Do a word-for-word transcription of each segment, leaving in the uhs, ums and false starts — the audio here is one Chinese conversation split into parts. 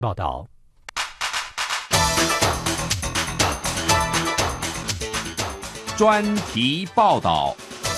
报道。 专题报道。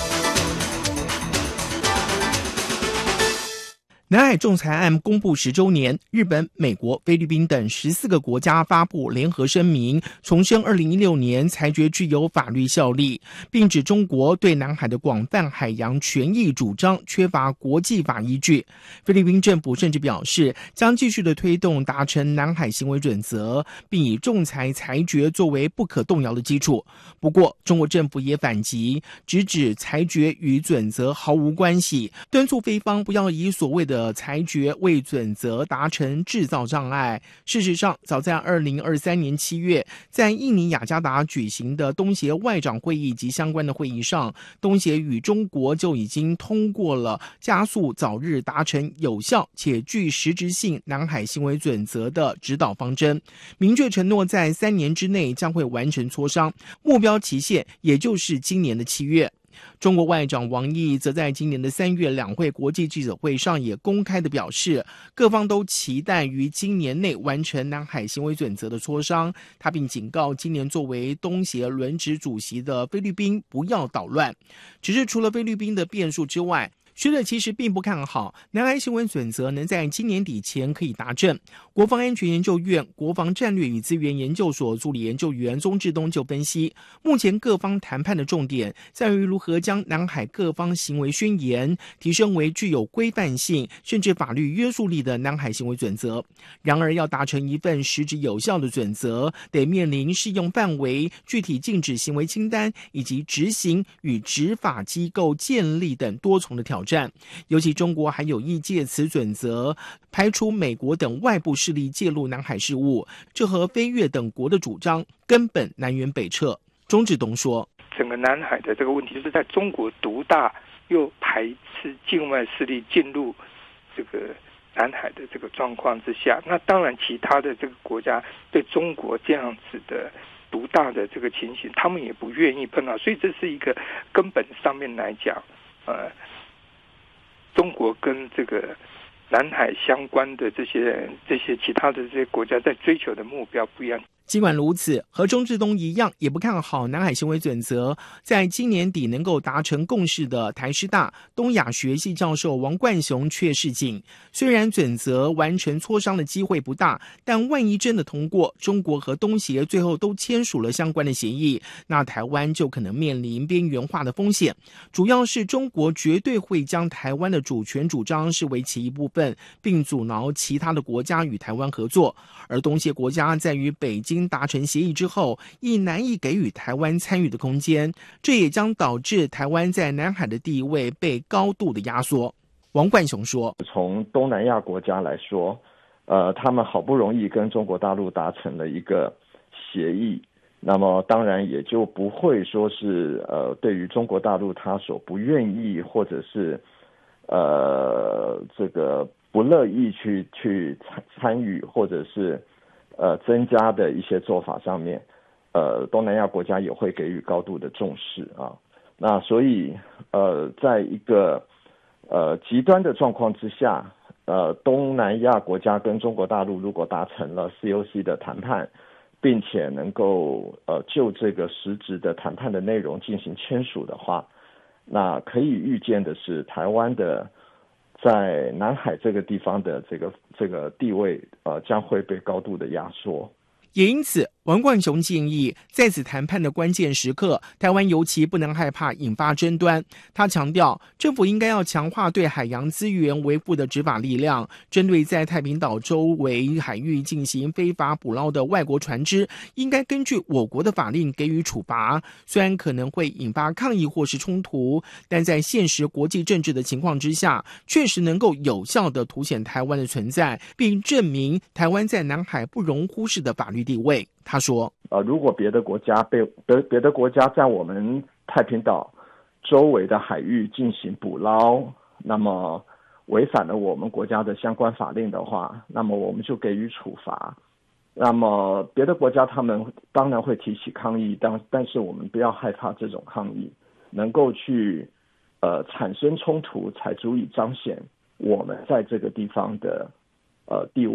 南海仲裁案公布十周年，日本、美国、菲律宾等十四个国家发布联合声明，重申二零一六年裁决具有法律效力，并指中国对南海的广泛海洋权益主张缺乏国际法依据。菲律宾政府甚至表示，将继续的推动达成南海行为准则，并以仲裁裁决作为不可动摇的基础。不过，中国政府也反击，直指裁决与准则毫无关系，敦促菲方不要以所谓的裁决为准则达成制造障碍。事实上，早在二零二三年七月，在印尼雅加达举行的东协外长会议及相关的会议上，东协与中国就已经通过了加速早日达成有效且具实质性南海行为准则的指导方针，明确承诺在三年之内将会完成磋商，目标期限也就是今年的七月。中国外长王毅则在今年的三月两会国际记者会上也公开的表示，各方都期待于今年内完成南海行为准则的磋商。他并警告今年作为东协轮值主席的菲律宾不要捣乱。只是除了菲律宾的变数之外，学者其实并不看好南海行为准则能在今年底前可以达阵。国防安全研究院国防战略与资源研究所助理研究员宗志东就分析，目前各方谈判的重点在于如何将南海各方行为宣言提升为具有规范性甚至法律约束力的南海行为准则。然而要达成一份实质有效的准则，得面临适用范围、具体禁止行为清单以及执行与执法机构建立等多重的挑战。尤其中国还有意借此准则排除美国等外部势力介入南海事务，这和菲越等国的主张根本南辕北辙。钟志东说， 整个南海的这个问题就是在中国独大又排斥境外势力进入这个南海的这个状况之下，那当然其他的这个国家对中国这样子的独大的这个情形他们也不愿意碰到，所以这是一个根本上面来讲呃中国跟这个南海相关的这些这些其他的这些国家在追求的目标不一样。 尽管如此，和钟志东一样也不看好南海行为准则在今年底能够达成共识的台师大东亚学系教授王冠雄却示警，虽然准则完成磋商的机会不大，但万一真的通过，中国和东协最后都签署了相关的协议，那台湾就可能面临边缘化的风险。主要是中国绝对会将台湾的主权主张视为其一部分，并阻挠其他的国家与台湾合作，而东协国家在于北京达成协议之后，亦难以给予台湾参与的空间，这也将导致台湾在南海的地位被高度的压缩。王冠雄说， 从东南亚国家来说，呃，他们好不容易跟中国大陆达成了一个协议，那么当然也就不会说是呃，对于中国大陆他所不愿意或者是呃这个不乐意去去参参与或者是呃，增加的一些做法上面，呃，东南亚国家也会给予高度的重视啊。那所以，呃，在一个呃极端的状况之下，呃，东南亚国家跟中国大陆如果达成了 C O C 的谈判，并且能够呃就这个实质的谈判的内容进行签署的话，那可以预见的是，台湾的在南海这个地方的这个这个地位，呃，将会被高度的压缩。 也因此，王冠雄建议，在此谈判的关键时刻，台湾尤其不能害怕引发争端。他强调，政府应该要强化对海洋资源维护的执法力量，针对在太平岛周围海域进行非法捕捞的外国船只，应该根据我国的法令给予处罚。虽然可能会引发抗议或是冲突，但在现实国际政治的情况之下，确实能够有效地凸显台湾的存在，并证明台湾在南海不容忽视的法律地位。他说， 呃，如果别的国家被别别的国家在我们太平岛周围的海域进行捕捞，那么违反了我们国家的相关法令的话，那么我们就给予处罚。那么别的国家他们当然会提起抗议，但但是我们不要害怕这种抗议，能够去呃产生冲突，才足以彰显我们在这个地方的呃地位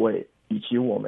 以及我们